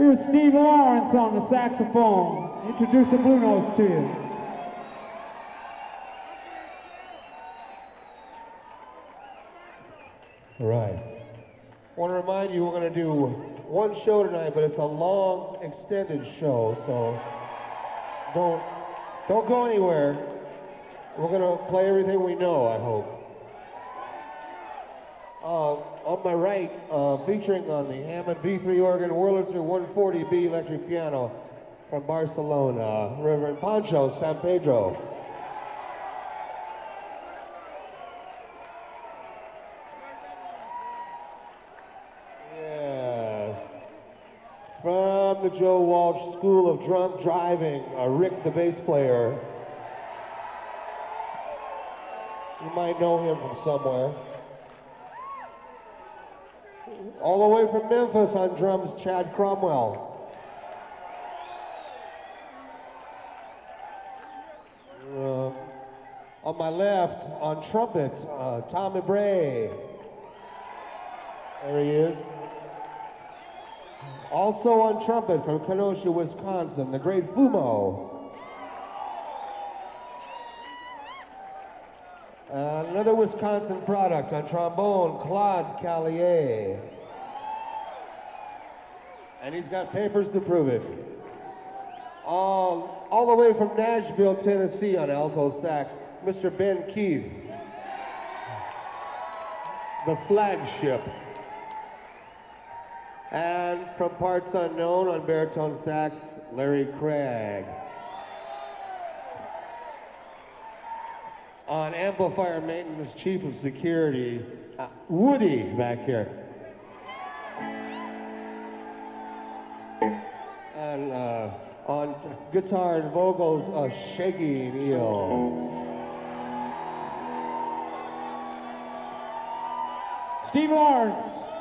Here's Steve Lawrence on the saxophone. Introduce the Blue Notes to you. All right. I want to remind you we're going to do one show tonight, but it's a long, extended show, so don't go anywhere. We're going to play everything we know, I hope. On my right, featuring on the Hammond B3 organ, Wurlitzer 140B electric piano from Barcelona, Reverend Pancho San Pedro. Yes. From the Joe Walsh School of Drunk Driving, Rick the bass player. You might know him from somewhere. All the way from Memphis on drums, Chad Cromwell. On my left, on trumpet, Tommy Bray. There he is. Also on trumpet from Kenosha, Wisconsin, the great Fumo. Another Wisconsin product on trombone, Claude Callier. And he's got papers to prove it. All the way from Nashville, Tennessee on alto sax, Mr. Ben Keith. The flagship. And from parts unknown on baritone sax, Larry Craig. On amplifier maintenance, chief of security, Woody back here. And on guitar and vocals, Shaggy Neal. Steve Lawrence.